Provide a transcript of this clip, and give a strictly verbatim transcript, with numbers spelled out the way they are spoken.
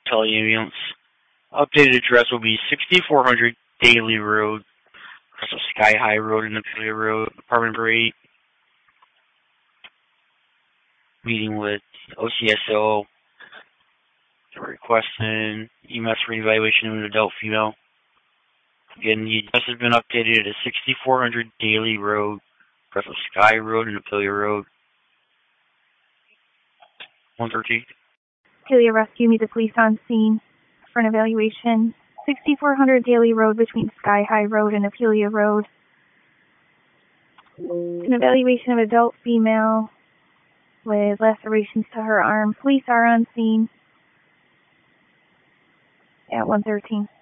Teleambulance. Updated address will be sixty-four hundred Daly Road, Sky High Road, and Amelia Road, apartment number eight. Meeting with O C S O. Requesting E M S reevaluation of an adult female. Again, the address has been updated to sixty-four hundred Daly Road, Sky Road, and Amelia Road. one thirteen. Amelia Rescue, meet the police on scene for an evaluation. sixty-four hundred Daly Road between Sky High Road and Amelia Road. An evaluation of adult female with lacerations to her arm. Police are on scene at one thirteen.